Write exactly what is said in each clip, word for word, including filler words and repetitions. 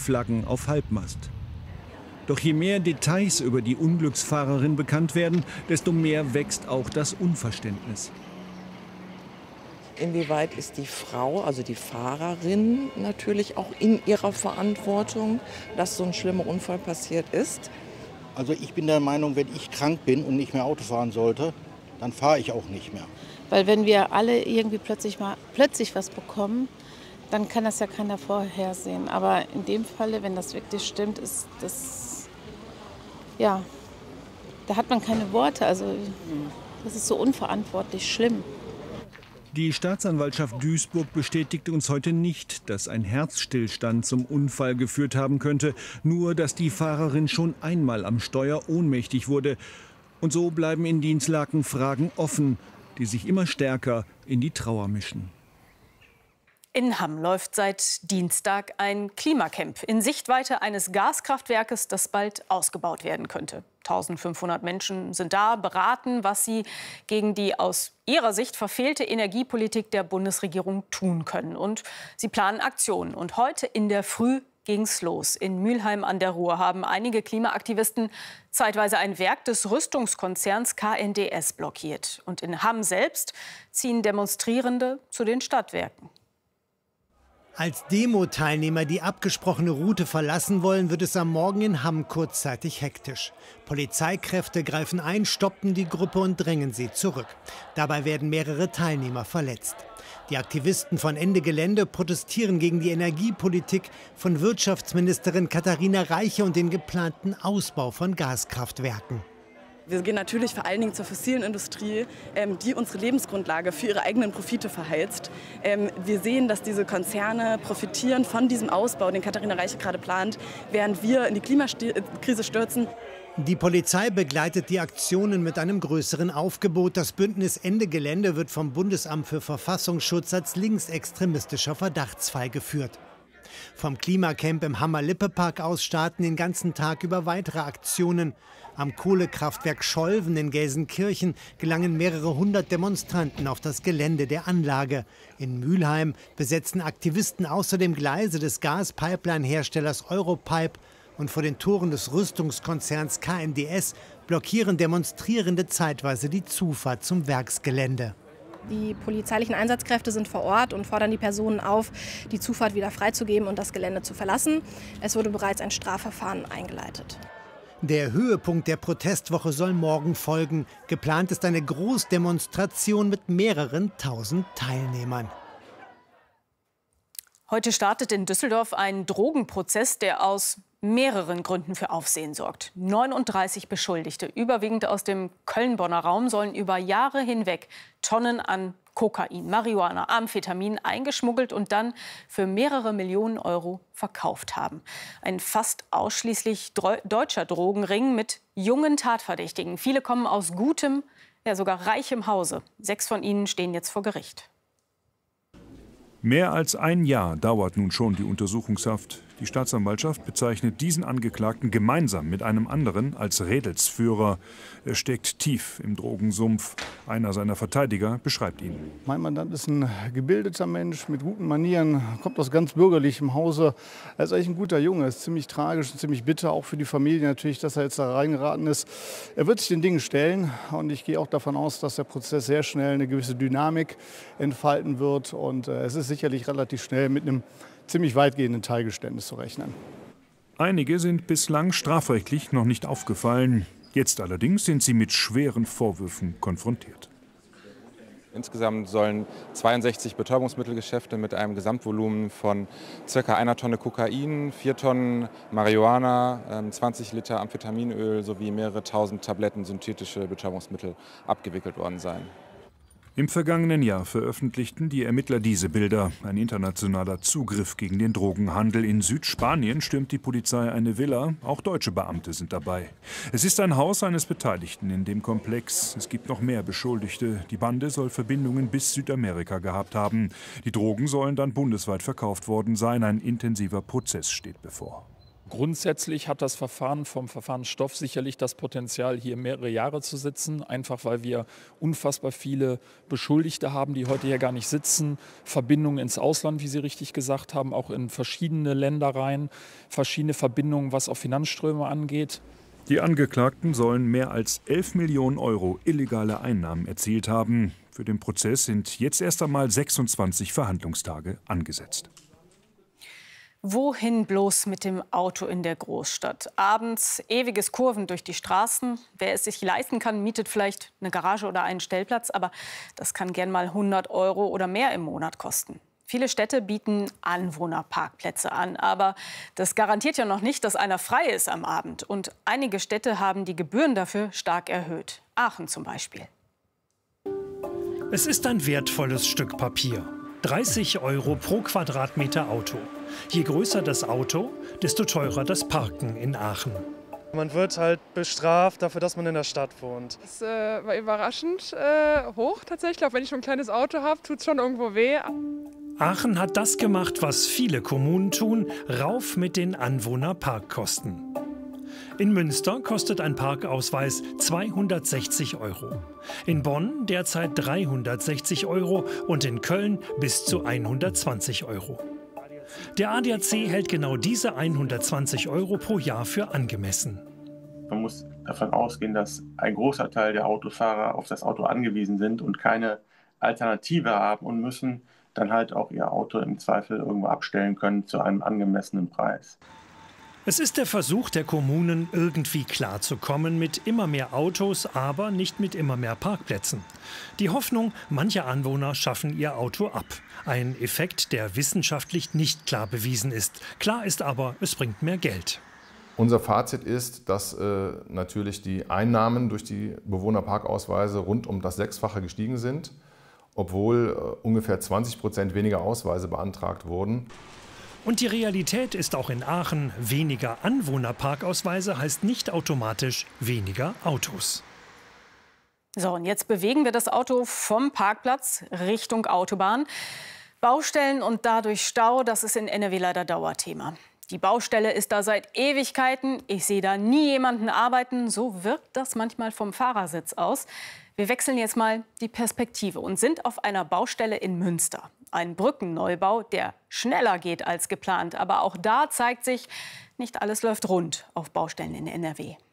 Flaggen auf Halbmast. Doch je mehr Details über die Unglücksfahrerin bekannt werden, desto mehr wächst auch das Unverständnis. Inwieweit ist die Frau, also die Fahrerin, natürlich auch in ihrer Verantwortung, dass so ein schlimmer Unfall passiert ist? Also ich bin der Meinung, wenn ich krank bin und nicht mehr Auto fahren sollte, dann fahre ich auch nicht mehr. Weil wenn wir alle irgendwie plötzlich mal plötzlich was bekommen, dann kann das ja keiner vorhersehen. Aber in dem Falle, wenn das wirklich stimmt, ist das, ja, da hat man keine Worte. Also das ist so unverantwortlich schlimm. Die Staatsanwaltschaft Duisburg bestätigte uns heute nicht, dass ein Herzstillstand zum Unfall geführt haben könnte, nur dass die Fahrerin schon einmal am Steuer ohnmächtig wurde. Und so bleiben in Dinslaken Fragen offen, die sich immer stärker in die Trauer mischen. In Hamm läuft seit Dienstag ein Klimacamp in Sichtweite eines Gaskraftwerkes, das bald ausgebaut werden könnte. eintausendfünfhundert Menschen sind da, beraten, was sie gegen die aus ihrer Sicht verfehlte Energiepolitik der Bundesregierung tun können. Und sie planen Aktionen. Und heute in der Früh ging's los. In Mülheim an der Ruhr haben einige Klimaaktivisten zeitweise ein Werk des Rüstungskonzerns K N D S blockiert. Und in Hamm selbst ziehen Demonstrierende zu den Stadtwerken. Als Demo-Teilnehmer die abgesprochene Route verlassen wollen, wird es am Morgen in Hamm kurzzeitig hektisch. Polizeikräfte greifen ein, stoppen die Gruppe und drängen sie zurück. Dabei werden mehrere Teilnehmer verletzt. Die Aktivisten von Ende Gelände protestieren gegen die Energiepolitik von Wirtschaftsministerin Katharina Reiche und den geplanten Ausbau von Gaskraftwerken. Wir gehen natürlich vor allen Dingen zur fossilen Industrie, ähm, die unsere Lebensgrundlage für ihre eigenen Profite verheizt. Ähm, wir sehen, dass diese Konzerne profitieren von diesem Ausbau, den Katharina Reiche gerade plant, während wir in die Klimakrise stürzen. Die Polizei begleitet die Aktionen mit einem größeren Aufgebot. Das Bündnis Ende Gelände wird vom Bundesamt für Verfassungsschutz als linksextremistischer Verdachtsfall geführt. Vom Klimacamp im Hammer-Lippe-Park aus starten den ganzen Tag über weitere Aktionen. Am Kohlekraftwerk Scholven in Gelsenkirchen gelangen mehrere hundert Demonstranten auf das Gelände der Anlage. In Mülheim besetzen Aktivisten außerdem Gleise des Gaspipeline-Herstellers Europipe. Und vor den Toren des Rüstungskonzerns K N D S blockieren Demonstrierende zeitweise die Zufahrt zum Werksgelände. Die polizeilichen Einsatzkräfte sind vor Ort und fordern die Personen auf, die Zufahrt wieder freizugeben und das Gelände zu verlassen. Es wurde bereits ein Strafverfahren eingeleitet. Der Höhepunkt der Protestwoche soll morgen folgen. Geplant ist eine Großdemonstration mit mehreren tausend Teilnehmern. Heute startet in Düsseldorf ein Drogenprozess, der aus mehreren Gründen für Aufsehen sorgt. neununddreißig Beschuldigte, überwiegend aus dem Köln-Bonner Raum, sollen über Jahre hinweg Tonnen an Kokain, Marihuana, Amphetamin eingeschmuggelt und dann für mehrere Millionen Euro verkauft haben. Ein fast ausschließlich deutscher Drogenring mit jungen Tatverdächtigen. Viele kommen aus gutem, ja sogar reichem Hause. Sechs von ihnen stehen jetzt vor Gericht. Mehr als ein Jahr dauert nun schon die Untersuchungshaft. Die Staatsanwaltschaft bezeichnet diesen Angeklagten gemeinsam mit einem anderen als Rädelsführer. Er steckt tief im Drogensumpf. Einer seiner Verteidiger beschreibt ihn. Mein Mandant ist ein gebildeter Mensch mit guten Manieren, kommt aus ganz bürgerlichem Hause. Er ist eigentlich ein guter Junge, er ist ziemlich tragisch und ziemlich bitter, auch für die Familie natürlich, dass er jetzt da reingeraten ist. Er wird sich den Dingen stellen und ich gehe auch davon aus, dass der Prozess sehr schnell eine gewisse Dynamik entfalten wird. Und äh, es ist sicherlich relativ schnell mit einem ziemlich weitgehenden Teilgeständnis zu rechnen. Einige sind bislang strafrechtlich noch nicht aufgefallen. Jetzt allerdings sind sie mit schweren Vorwürfen konfrontiert. Insgesamt sollen zweiundsechzig Betäubungsmittelgeschäfte mit einem Gesamtvolumen von ca. einer Tonne Kokain, vier Tonnen Marihuana, zwanzig Liter Amphetaminöl sowie mehrere tausend Tabletten synthetische Betäubungsmittel abgewickelt worden sein. Im vergangenen Jahr veröffentlichten die Ermittler diese Bilder. Ein internationaler Zugriff gegen den Drogenhandel. In Südspanien stürmt die Polizei eine Villa. Auch deutsche Beamte sind dabei. Es ist ein Haus eines Beteiligten in dem Komplex. Es gibt noch mehr Beschuldigte. Die Bande soll Verbindungen bis Südamerika gehabt haben. Die Drogen sollen dann bundesweit verkauft worden sein. Ein intensiver Prozess steht bevor. Grundsätzlich hat das Verfahren vom Verfahrensstoff sicherlich das Potenzial, hier mehrere Jahre zu sitzen, einfach weil wir unfassbar viele Beschuldigte haben, die heute hier gar nicht sitzen, Verbindungen ins Ausland, wie Sie richtig gesagt haben, auch in verschiedene Länder rein, verschiedene Verbindungen, was auch Finanzströme angeht. Die Angeklagten sollen mehr als elf Millionen Euro illegale Einnahmen erzielt haben. Für den Prozess sind jetzt erst einmal sechsundzwanzig Verhandlungstage angesetzt. Wohin bloß mit dem Auto in der Großstadt? Abends ewiges Kurven durch die Straßen. Wer es sich leisten kann, mietet vielleicht eine Garage oder einen Stellplatz. Aber das kann gern mal hundert Euro oder mehr im Monat kosten. Viele Städte bieten Anwohnerparkplätze an. Aber das garantiert ja noch nicht, dass einer frei ist am Abend. Und einige Städte haben die Gebühren dafür stark erhöht. Aachen zum Beispiel. Es ist ein wertvolles Stück Papier. dreißig Euro pro Quadratmeter Auto. Je größer das Auto, desto teurer das Parken in Aachen. Man wird halt bestraft dafür, dass man in der Stadt wohnt. Es äh, war überraschend äh, hoch tatsächlich. Auch wenn ich schon ein kleines Auto habe, tut es schon irgendwo weh. Aachen hat das gemacht, was viele Kommunen tun, rauf mit den Anwohnerparkkosten. In Münster kostet ein Parkausweis zweihundertsechzig Euro. In Bonn derzeit dreihundertsechzig Euro und in Köln bis zu hundertzwanzig Euro. Der A D A C hält genau diese hundertzwanzig Euro pro Jahr für angemessen. Man muss davon ausgehen, dass ein großer Teil der Autofahrer auf das Auto angewiesen sind und keine Alternative haben und müssen dann halt auch ihr Auto im Zweifel irgendwo abstellen können zu einem angemessenen Preis. Es ist der Versuch der Kommunen, irgendwie klarzukommen mit immer mehr Autos, aber nicht mit immer mehr Parkplätzen. Die Hoffnung, manche Anwohner schaffen ihr Auto ab. Ein Effekt, der wissenschaftlich nicht klar bewiesen ist. Klar ist aber, es bringt mehr Geld. Unser Fazit ist, dass äh, natürlich die Einnahmen durch die Bewohnerparkausweise rund um das Sechsfache gestiegen sind, obwohl äh, ungefähr zwanzig Prozent weniger Ausweise beantragt wurden. Und die Realität ist auch in Aachen. Weniger Anwohnerparkausweise heißt nicht automatisch weniger Autos. So, und jetzt bewegen wir das Auto vom Parkplatz Richtung Autobahn. Baustellen und dadurch Stau, das ist in N R W leider Dauerthema. Die Baustelle ist da seit Ewigkeiten. Ich sehe da nie jemanden arbeiten. So wirkt das manchmal vom Fahrersitz aus. Wir wechseln jetzt mal die Perspektive und sind auf einer Baustelle in Münster. Ein Brückenneubau, der schneller geht als geplant. Aber auch da zeigt sich, nicht alles läuft rund auf Baustellen in N R W.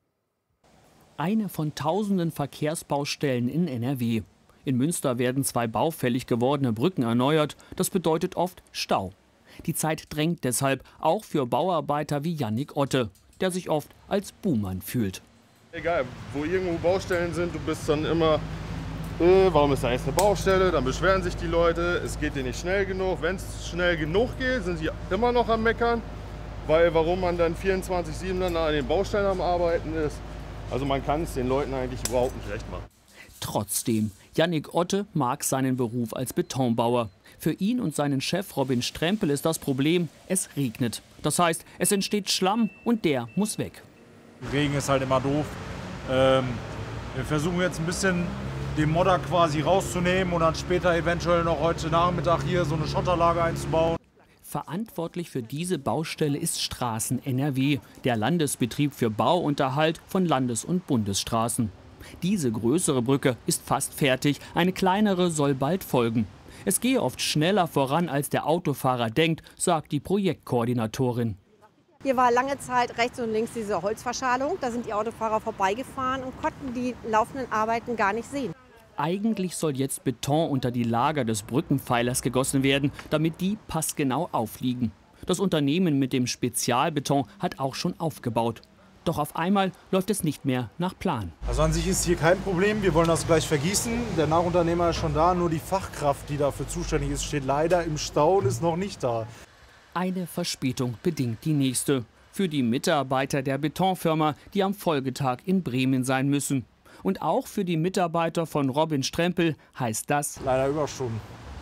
Eine von tausenden Verkehrsbaustellen in N R W. In Münster werden zwei baufällig gewordene Brücken erneuert. Das bedeutet oft Stau. Die Zeit drängt deshalb auch für Bauarbeiter wie Yannick Otte, der sich oft als Buhmann fühlt. Egal, wo irgendwo Baustellen sind, du bist dann immer, äh, warum ist da jetzt eine Baustelle? Dann beschweren sich die Leute, es geht dir nicht schnell genug. Wenn es schnell genug geht, sind sie immer noch am Meckern, weil warum man dann vierundzwanzig sieben dann an den Baustellen am Arbeiten ist. Also man kann es den Leuten eigentlich überhaupt nicht recht machen. Trotzdem, Yannick Otte mag seinen Beruf als Betonbauer. Für ihn und seinen Chef Robin Strempel ist das Problem, es regnet. Das heißt, es entsteht Schlamm und der muss weg. Regen ist halt immer doof. Ähm, wir versuchen jetzt ein bisschen den Modder quasi rauszunehmen und dann später eventuell noch heute Nachmittag hier so eine Schotterlage einzubauen. Verantwortlich für diese Baustelle ist Straßen N R W, der Landesbetrieb für Bauunterhalt von Landes- und Bundesstraßen. Diese größere Brücke ist fast fertig, eine kleinere soll bald folgen. Es gehe oft schneller voran, als der Autofahrer denkt, sagt die Projektkoordinatorin. Hier war lange Zeit rechts und links diese Holzverschalung. Da sind die Autofahrer vorbeigefahren und konnten die laufenden Arbeiten gar nicht sehen. Eigentlich soll jetzt Beton unter die Lager des Brückenpfeilers gegossen werden, damit die passgenau aufliegen. Das Unternehmen mit dem Spezialbeton hat auch schon aufgebaut. Doch auf einmal läuft es nicht mehr nach Plan. Also an sich ist hier kein Problem, wir wollen das gleich vergießen. Der Nachunternehmer ist schon da, nur die Fachkraft, die dafür zuständig ist, steht leider im Stau und ist noch nicht da. Eine Verspätung bedingt die nächste. Für die Mitarbeiter der Betonfirma, die am Folgetag in Bremen sein müssen. Und auch für die Mitarbeiter von Robin Strempel heißt das... Leider Überstunden.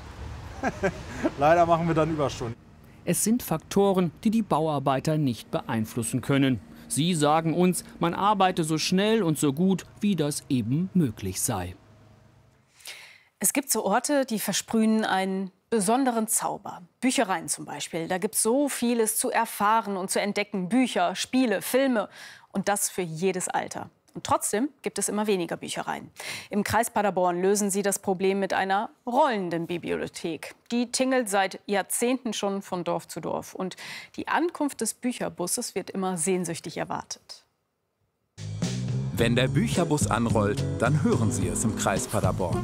Leider machen wir dann Überstunden. Es sind Faktoren, die die Bauarbeiter nicht beeinflussen können. Sie sagen uns, man arbeite so schnell und so gut, wie das eben möglich sei. Es gibt so Orte, die versprühen ein besonderen Zauber. Büchereien zum Beispiel. Da gibt es so vieles zu erfahren und zu entdecken. Bücher, Spiele, Filme und das für jedes Alter. Und trotzdem gibt es immer weniger Büchereien. Im Kreis Paderborn lösen sie das Problem mit einer rollenden Bibliothek. Die tingelt seit Jahrzehnten schon von Dorf zu Dorf. Und die Ankunft des Bücherbusses wird immer sehnsüchtig erwartet. Wenn der Bücherbus anrollt, dann hören Sie es im Kreis Paderborn.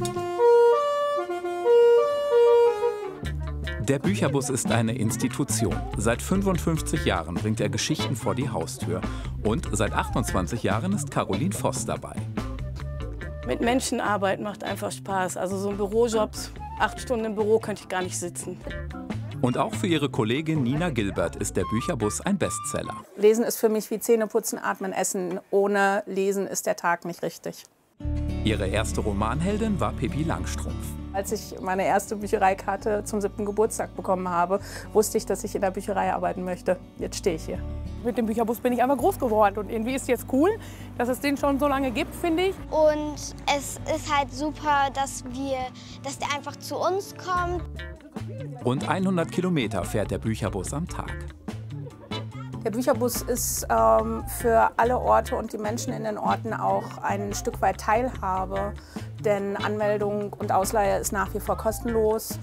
Der Bücherbus ist eine Institution. Seit fünfundfünfzig Jahren bringt er Geschichten vor die Haustür. Und seit achtundzwanzig Jahren ist Caroline Voss dabei. Mit Menschen arbeiten macht einfach Spaß. Also so ein Bürojob, acht Stunden im Büro könnte ich gar nicht sitzen. Und auch für ihre Kollegin Nina Gilbert ist der Bücherbus ein Bestseller. Lesen ist für mich wie Zähneputzen, Atmen, Essen. Ohne Lesen ist der Tag nicht richtig. Ihre erste Romanheldin war Pippi Langstrumpf. Als ich meine erste Büchereikarte zum siebten Geburtstag bekommen habe, wusste ich, dass ich in der Bücherei arbeiten möchte. Jetzt stehe ich hier. Mit dem Bücherbus bin ich einfach groß geworden und irgendwie ist es jetzt cool, dass es den schon so lange gibt, finde ich. Und es ist halt super, dass wir, dass der einfach zu uns kommt. Rund hundert Kilometer fährt der Bücherbus am Tag. Der Bücherbus ist ähm, für alle Orte und die Menschen in den Orten auch ein Stück weit Teilhabe. Denn Anmeldung und Ausleihe ist nach wie vor kostenlos.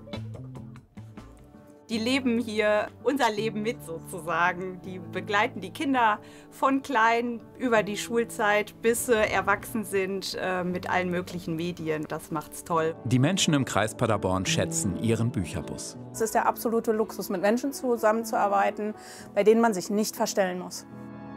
Die leben hier unser Leben mit sozusagen. Die begleiten die Kinder von klein über die Schulzeit, bis sie erwachsen sind äh, mit allen möglichen Medien. Das macht's toll. Die Menschen im Kreis Paderborn schätzen ihren Bücherbus. Es ist der absolute Luxus, mit Menschen zusammenzuarbeiten, bei denen man sich nicht verstellen muss.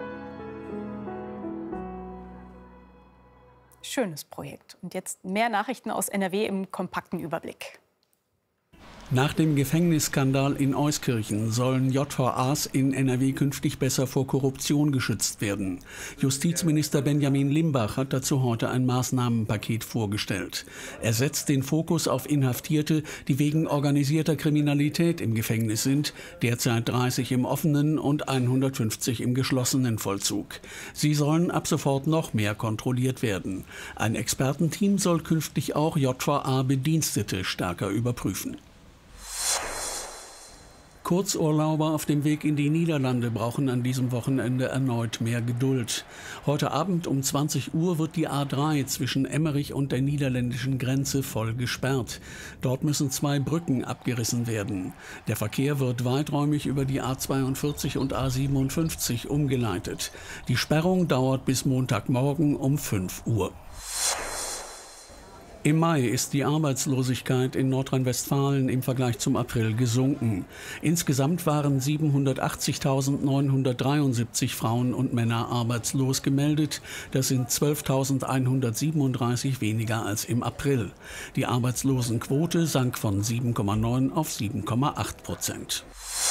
Schönes Projekt. Und jetzt mehr Nachrichten aus N R W im kompakten Überblick. Nach dem Gefängnisskandal in Euskirchen sollen J V As in N R W künftig besser vor Korruption geschützt werden. Justizminister Benjamin Limbach hat dazu heute ein Maßnahmenpaket vorgestellt. Er setzt den Fokus auf Inhaftierte, die wegen organisierter Kriminalität im Gefängnis sind, derzeit dreißig im offenen und hundertfünfzig im geschlossenen Vollzug. Sie sollen ab sofort noch mehr kontrolliert werden. Ein Expertenteam soll künftig auch J V A-Bedienstete stärker überprüfen. Kurzurlauber auf dem Weg in die Niederlande brauchen an diesem Wochenende erneut mehr Geduld. Heute Abend um zwanzig Uhr wird die A drei zwischen Emmerich und der niederländischen Grenze voll gesperrt. Dort müssen zwei Brücken abgerissen werden. Der Verkehr wird weiträumig über die A zweiundvierzig und A siebenundfünfzig umgeleitet. Die Sperrung dauert bis Montagmorgen um fünf Uhr. Im Mai ist die Arbeitslosigkeit in Nordrhein-Westfalen im Vergleich zum April gesunken. Insgesamt waren siebenhundertachtzigtausendneunhundertdreiundsiebzig Frauen und Männer arbeitslos gemeldet. Das sind zwölftausendeinhundertsiebenunddreißig weniger als im April. Die Arbeitslosenquote sank von sieben Komma neun auf sieben Komma acht Prozent.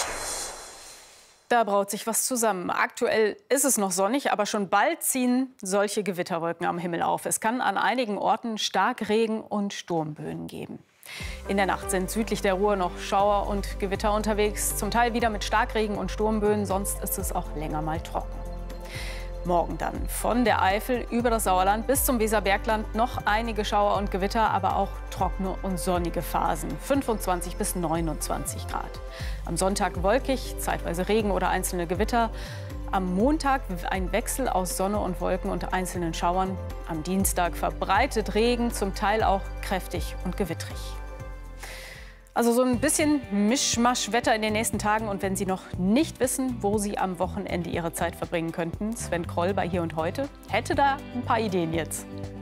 Da braut sich was zusammen. Aktuell ist es noch sonnig, aber schon bald ziehen solche Gewitterwolken am Himmel auf. Es kann an einigen Orten Starkregen und Sturmböen geben. In der Nacht sind südlich der Ruhr noch Schauer und Gewitter unterwegs, zum Teil wieder mit Starkregen und Sturmböen, sonst ist es auch länger mal trocken. Morgen dann von der Eifel über das Sauerland bis zum Weserbergland noch einige Schauer und Gewitter, aber auch trockene und sonnige Phasen, fünfundzwanzig bis neunundzwanzig Grad. Am Sonntag wolkig, zeitweise Regen oder einzelne Gewitter. Am Montag ein Wechsel aus Sonne und Wolken und einzelnen Schauern. Am Dienstag verbreitet Regen, zum Teil auch kräftig und gewittrig. Also so ein bisschen Mischmasch-Wetter in den nächsten Tagen. Und wenn Sie noch nicht wissen, wo Sie am Wochenende Ihre Zeit verbringen könnten, Sven Kroll bei Hier und Heute hätte da ein paar Ideen jetzt.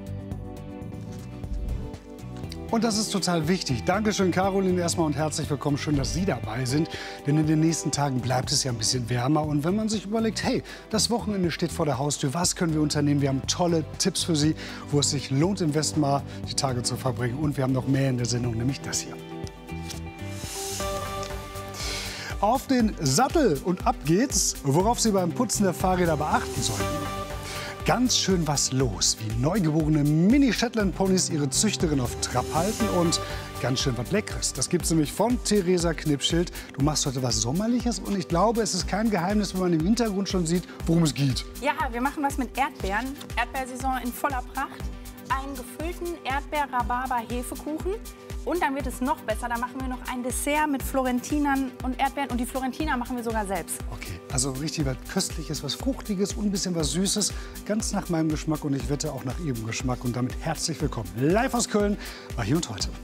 Und das ist total wichtig. Dankeschön, Caroline, erstmal und herzlich willkommen. Schön, dass Sie dabei sind. Denn in den nächsten Tagen bleibt es ja ein bisschen wärmer. Und wenn man sich überlegt, hey, das Wochenende steht vor der Haustür, was können wir unternehmen? Wir haben tolle Tipps für Sie, wo es sich lohnt, im Westen mal die Tage zu verbringen. Und wir haben noch mehr in der Sendung, nämlich das hier. Auf den Sattel und ab geht's, worauf Sie beim Putzen der Fahrräder beachten sollten. Ganz schön was los, wie neugeborene Mini-Shetland-Ponys ihre Züchterin auf Trab halten und ganz schön was Leckeres. Das gibt's nämlich von Theresa Knipschild. Du machst heute was Sommerliches und ich glaube, es ist kein Geheimnis, wenn man im Hintergrund schon sieht, worum es geht. Ja, wir machen was mit Erdbeeren. Erdbeersaison in voller Pracht. Einen gefüllten Erdbeer-Rhabarber-Hefekuchen. Und dann wird es noch besser. Da machen wir noch ein Dessert mit Florentinern und Erdbeeren. Und die Florentiner machen wir sogar selbst. Okay, also richtig was Köstliches, was Fruchtiges und ein bisschen was Süßes. Ganz nach meinem Geschmack und ich wette auch nach Ihrem Geschmack. Und damit herzlich willkommen. Live aus Köln bei Hier und Heute.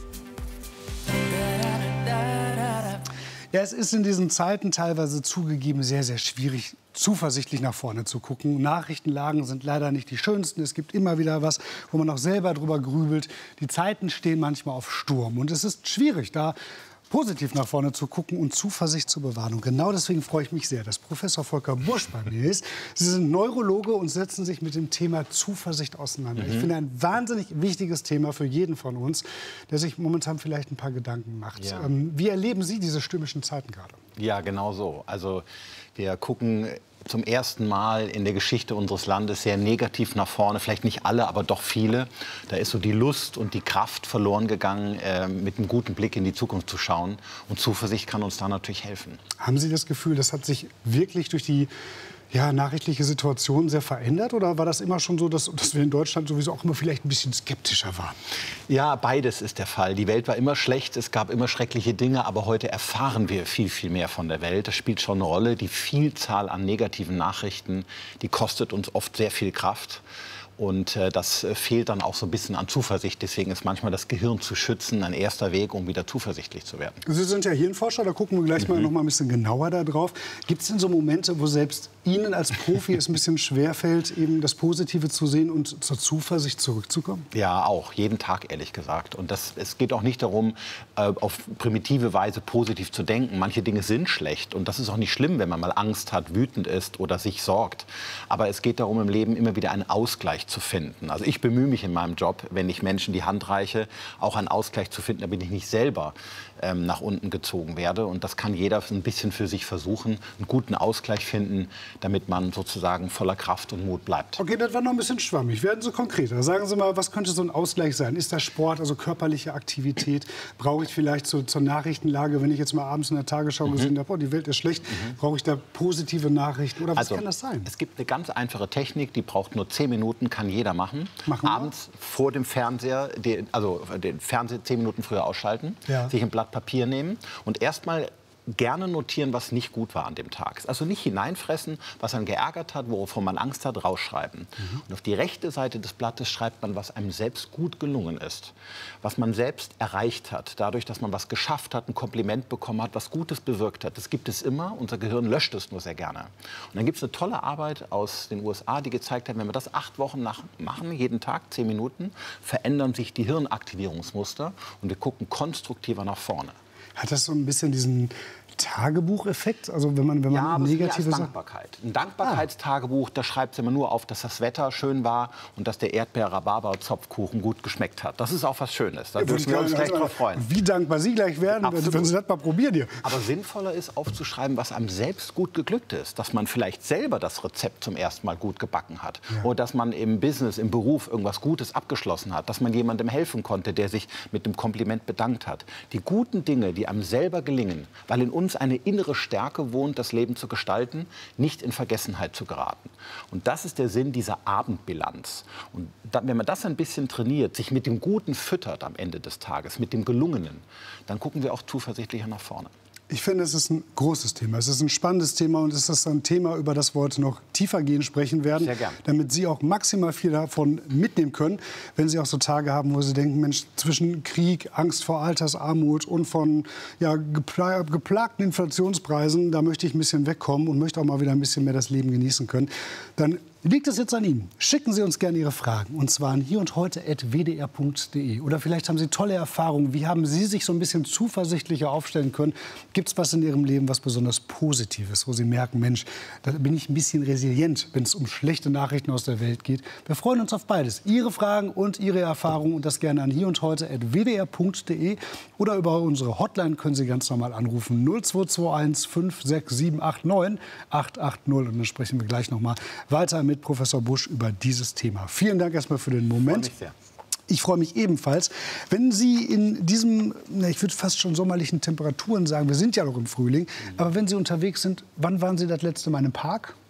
Ja, es ist in diesen Zeiten teilweise zugegeben sehr, sehr schwierig, zuversichtlich nach vorne zu gucken. Nachrichtenlagen sind leider nicht die schönsten. Es gibt immer wieder was, wo man auch selber drüber grübelt. Die Zeiten stehen manchmal auf Sturm. Und es ist schwierig, da positiv nach vorne zu gucken und Zuversicht zu bewahren. Und genau deswegen freue ich mich sehr, dass Professor Volker Busch bei mir ist. Sie sind Neurologe und setzen sich mit dem Thema Zuversicht auseinander. Mhm. Ich finde ein wahnsinnig wichtiges Thema für jeden von uns, der sich momentan vielleicht ein paar Gedanken macht. Ja. Wie erleben Sie diese stürmischen Zeiten gerade? Ja, genau so. Also wir gucken zum ersten Mal in der Geschichte unseres Landes sehr negativ nach vorne. Vielleicht nicht alle, aber doch viele. Da ist so die Lust und die Kraft verloren gegangen, äh, mit einem guten Blick in die Zukunft zu schauen. Und Zuversicht kann uns da natürlich helfen. Haben Sie das Gefühl, das hat sich wirklich durch die ja, nachrichtliche Situation sehr verändert? Oder war das immer schon so, dass, dass wir in Deutschland sowieso auch immer vielleicht ein bisschen skeptischer waren? Ja, beides ist der Fall. Die Welt war immer schlecht, es gab immer schreckliche Dinge, aber heute erfahren wir viel, viel mehr von der Welt. Das spielt schon eine Rolle. Die Vielzahl an negativen Nachrichten, die kostet uns oft sehr viel Kraft. Und äh, das äh, fehlt dann auch so ein bisschen an Zuversicht. Deswegen ist manchmal das Gehirn zu schützen ein erster Weg, um wieder zuversichtlich zu werden. Sie sind ja Hirnforscher, da gucken wir gleich mhm. mal noch mal ein bisschen genauer da drauf. Gibt es denn so Momente, wo selbst Ihnen als Profi es ein bisschen schwerfällt, eben das Positive zu sehen und zur Zuversicht zurückzukommen? Ja, auch. Jeden Tag, ehrlich gesagt. Und das, es geht auch nicht darum, äh, auf primitive Weise positiv zu denken. Manche Dinge sind schlecht. Und das ist auch nicht schlimm, wenn man mal Angst hat, wütend ist oder sich sorgt. Aber es geht darum, im Leben immer wieder einen Ausgleich zu finden. Also ich bemühe mich in meinem Job, wenn ich Menschen die Hand reiche, auch einen Ausgleich zu finden, damit ich nicht selber ähm, nach unten gezogen werde. Und das kann jeder ein bisschen für sich versuchen, einen guten Ausgleich finden, damit man sozusagen voller Kraft und Mut bleibt. Okay, das war noch ein bisschen schwammig. Werden Sie konkreter. Sagen Sie mal, was könnte so ein Ausgleich sein? Ist das Sport, also körperliche Aktivität? Brauche ich vielleicht so, zur Nachrichtenlage, wenn ich jetzt mal abends in der Tagesschau mhm. gesehen habe, oh, die Welt ist schlecht, mhm. brauche ich da positive Nachrichten? Oder was also, kann das sein? Es gibt eine ganz einfache Technik, die braucht nur zehn Minuten, kann jeder machen. machen Abends vor dem Fernseher, den, also den Fernseher zehn Minuten früher ausschalten, ja. sich ein Blatt Papier nehmen und erstmal gerne notieren, was nicht gut war an dem Tag. Also nicht hineinfressen, was einen geärgert hat, wovon man Angst hat, rausschreiben. Mhm. Und auf die rechte Seite des Blattes schreibt man, was einem selbst gut gelungen ist. Was man selbst erreicht hat, dadurch, dass man was geschafft hat, ein Kompliment bekommen hat, was Gutes bewirkt hat. Das gibt es immer, unser Gehirn löscht es nur sehr gerne. Und dann gibt es eine tolle Arbeit aus den U S A, die gezeigt hat, wenn wir das acht Wochen nach machen, jeden Tag, zehn Minuten, verändern sich die Hirnaktivierungsmuster und wir gucken konstruktiver nach vorne. Hat das so ein bisschen diesen Tagebucheffekt? Also wenn man, wenn man ja, aber negative als Dankbarkeit. Ein Dankbarkeitstagebuch, da schreibt immer nur auf, dass das Wetter schön war und dass der Erdbeer-Rhabarber-Zopfkuchen gut geschmeckt hat. Das ist auch was Schönes. Da dürfen wir uns gleich drauf freuen. Wie dankbar Sie gleich werden, Absolut. wenn Sie das mal probieren hier. Aber sinnvoller ist aufzuschreiben, was einem selbst gut geglückt ist. Dass man vielleicht selber das Rezept zum ersten Mal gut gebacken hat. Ja. Oder dass man im Business, im Beruf irgendwas Gutes abgeschlossen hat. Dass man jemandem helfen konnte, der sich mit einem Kompliment bedankt hat. Die guten Dinge, die einem selber gelingen, weil in uns eine innere Stärke wohnt, das Leben zu gestalten, nicht in Vergessenheit zu geraten. Und das ist der Sinn dieser Abendbilanz. Und dann, wenn man das ein bisschen trainiert, sich mit dem Guten füttert am Ende des Tages, mit dem Gelungenen, dann gucken wir auch zuversichtlicher nach vorne. Ich finde, es ist ein großes Thema. Es ist ein spannendes Thema und es ist ein Thema, über das wir heute noch tiefer gehen sprechen werden, Sehr gern. damit Sie auch maximal viel davon mitnehmen können, wenn Sie auch so Tage haben, wo Sie denken, Mensch, zwischen Krieg, Angst vor Altersarmut und von ja, gepla geplagten Inflationspreisen, da möchte ich ein bisschen wegkommen und möchte auch mal wieder ein bisschen mehr das Leben genießen können. Dann liegt es jetzt an Ihnen. Schicken Sie uns gerne Ihre Fragen, und zwar an hier und heute at w d r punkt d e. Oder vielleicht haben Sie tolle Erfahrungen. Wie haben Sie sich so ein bisschen zuversichtlicher aufstellen können? Gibt es was in Ihrem Leben, was besonders Positives, wo Sie merken, Mensch, da bin ich ein bisschen resilient, wenn es um schlechte Nachrichten aus der Welt geht? Wir freuen uns auf beides. Ihre Fragen und Ihre Erfahrungen, und das gerne an hier und heute at w d r punkt d e. Oder über unsere Hotline können Sie ganz normal anrufen. null zwei zwei eins fünf sechs sieben acht neun acht acht null. Und dann sprechen wir gleich noch mal weiter mit Professor Busch über dieses Thema. Vielen Dank erstmal für den Moment. Ich freue mich sehr. Ich freue mich ebenfalls. Wenn Sie in diesem, na, ich würde fast schon sommerlichen Temperaturen sagen, wir sind ja noch im Frühling, mhm. aber wenn Sie unterwegs sind, wann waren Sie das letzte Mal im Park?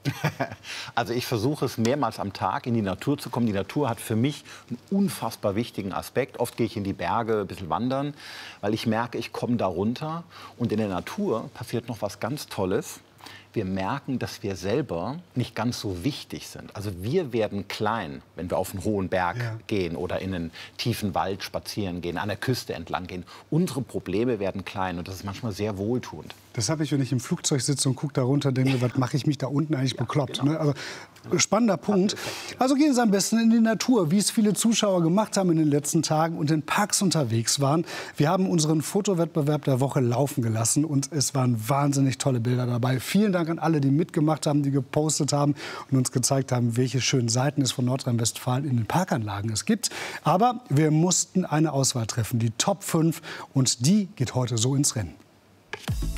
Also ich versuche es mehrmals am Tag in die Natur zu kommen. Die Natur hat für mich einen unfassbar wichtigen Aspekt. Oft gehe ich in die Berge, ein bisschen wandern, weil ich merke, ich komme da runter. Und in der Natur passiert noch was ganz Tolles. Wir merken, dass wir selber nicht ganz so wichtig sind. Also wir werden klein, wenn wir auf einen hohen Berg ja. gehen oder in einen tiefen Wald spazieren gehen, an der Küste entlang gehen. Unsere Probleme werden klein und das ist manchmal sehr wohltuend. Das habe ich, wenn ich im Flugzeug sitze und gucke da runter, denke, was mache ich mich da unten eigentlich bekloppt? Genau. Ne? Also, spannender Punkt. Also gehen Sie am besten in die Natur, wie es viele Zuschauer gemacht haben in den letzten Tagen und in Parks unterwegs waren. Wir haben unseren Fotowettbewerb der Woche laufen gelassen und es waren wahnsinnig tolle Bilder dabei. Vielen Dank an alle, die mitgemacht haben, die gepostet haben und uns gezeigt haben, welche schönen Seiten es von Nordrhein-Westfalen in den Parkanlagen es gibt. Aber wir mussten eine Auswahl treffen, die Top fünf, und die geht heute so ins Rennen.